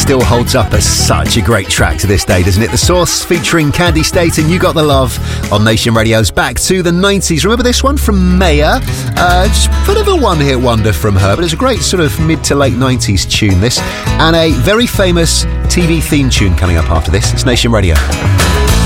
still holds up as such a great track to this day, doesn't it? The Source featuring Candy State and You Got the Love on Nation Radio's Back to the 90s. Remember this one from Maya? Just a bit of a one-hit wonder from her, but it's a great sort of mid to late 90s tune, this. And a very famous TV theme tune coming up after this. It's Nation Radio.